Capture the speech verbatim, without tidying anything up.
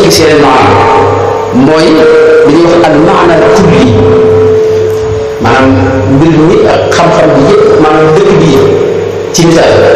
gis yeneen maanaam mooy li ñuy wax al maana al kulli maanaam mbir mi ak xam-xam bi yëpp maanaam dëkk bi ci misaal